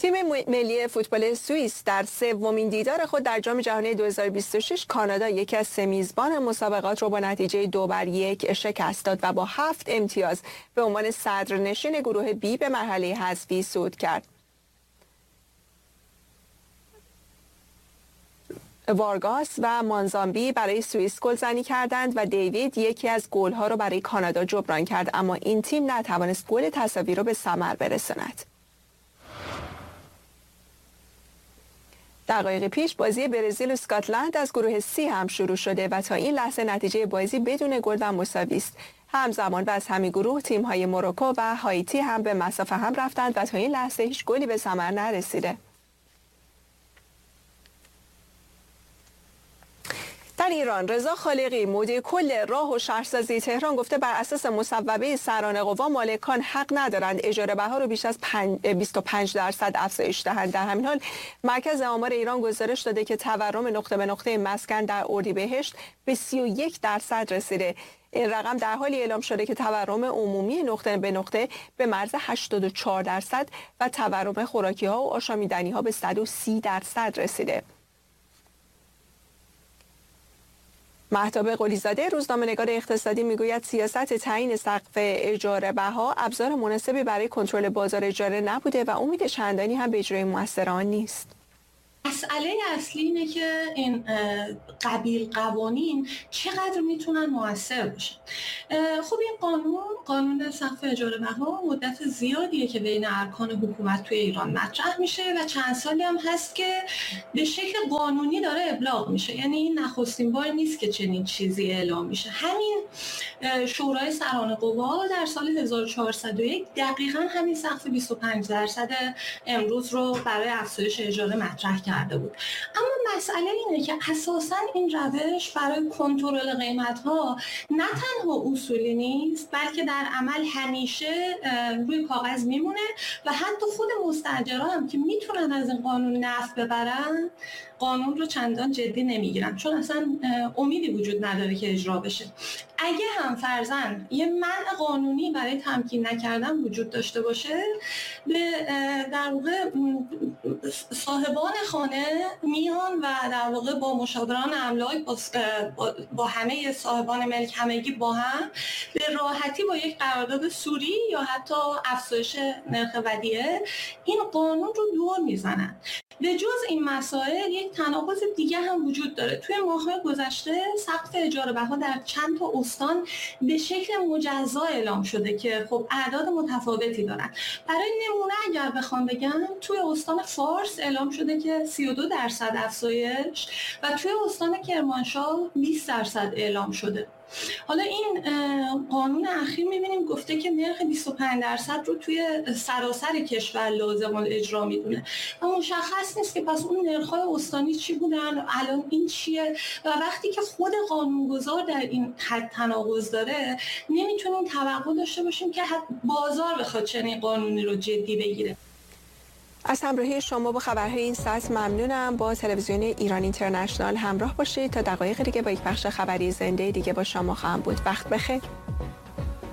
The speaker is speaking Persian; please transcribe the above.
تیم ملی فوتبال سوئیس در سومین دیدار خود در جام جهانی 2026 کانادا یکی از سه میزبان مسابقات را با نتیجه 2-1 شکست داد و با 7 امتیاز به عنوان صدرنشین گروه بی به مرحله حذفی صعود کرد. وارگاس و مانزامبی برای سوئیس گلزنی کردند و دیوید یکی از گل‌ها را برای کانادا جبران کرد، اما این تیم نتوانست گل تساوی را به ثمر برساند. دقایق پیش بازی برزیل و اسکاتلند از گروه C هم شروع شده و تا این لحظه نتیجه بازی بدون گل و مساوی است. همزمان و از همین گروه تیم‌های موروکو و هایتی هم به مسافه هم رفتند و تا این لحظه هیچ گلی به ثمر نرسیده. در ایران رضا خالقی مدیر کل راه و شهرسازی تهران گفته بر اساس مصوبه سران قوا مالکان حق ندارند اجاره بها رو بیش از 25% افزایش دهند. در همین حال مرکز آمار ایران گزارش داده که تورم نقطه به نقطه مسکن در اردیبهشت به 31% رسیده. این رقم در حالی اعلام شده که تورم عمومی نقطه به نقطه به مرز 84% و تورم خوراکی‌ها و آشامیدنی‌ها به 130% رسیده. مهتاب قلیزاده روزنامه‌نگار اقتصادی میگوید سیاست تعیین سقف اجاره بها ابزار مناسبی برای کنترل بازار اجاره نبوده و امید چندانی هم به اجرای مؤثر آن نیست. مسئله اصلی اینه که این قبیل قوانین چقدر میتونن مؤثر باشن. خب این قانون سقف اجاره بها مدت زیادیه که بین ارکان حکومت توی ایران مطرح میشه و چند سالی هم هست که به شکل قانونی داره ابلاغ میشه. یعنی این نخستین بار نیست که چنین چیزی اعلام میشه. همین شورای سران قوا در سال 1401 دقیقاً همین سقف 25% امروز رو برای افزایش اجاره مطرح کرده بود. اما مسئله اینه که اساساً این روش برای کنترل قیمت‌ها نه تنها اصولی نیست بلکه در عمل همیشه روی کاغذ میمونه و حتی خود مستاجرها هم که میتونن از این قانون نفع ببرن قانون رو چندان جدی نمیگیرن، چون اصلا امیدی وجود نداره که اجرا بشه. اگه هم فرضاً یه منع قانونی برای تمکین نکردن وجود داشته باشه، به در واقع صاحبان خانه میان و در واقع با مشاوران املاک با همه صاحبان ملک همگی با هم به راحتی با یک قرارداد سوری یا حتی افزایش نرخ ودیعه این قانون رو دور میزنن. به جز این مسائل یک تناقض دیگه هم وجود داره. توی ماه‌های گذشته سقف اجاره بها در چند تا استان به شکل مجزا اعلام شده که خب اعداد متفاوتی دارن. برای نمونه اگر بخوام بگم توی استان فارس اعلام شده که 32% افزایش و توی استان کرمانشاه 20% اعلام شده. حالا این قانون اخیر می‌بینیم گفته که نرخ 25% رو توی سراسر کشور لازم الاجرا میدونه و مشخص نیست که پس اون نرخ‌های استانی چی بودن، الان این چیه و وقتی که خود قانونگذار در این حد تناقض داره نمیتونیم توقع داشته باشیم که بازار بخواد چنین قانونی رو جدی بگیره. از همراهی شما با خبرهای این ساعت ممنونم. با تلویزیون ایران اینترنشنال همراه باشید تا دقایق دیگه با یک بخش خبری زنده دیگه با شما خواهم بود. وقت بخیر.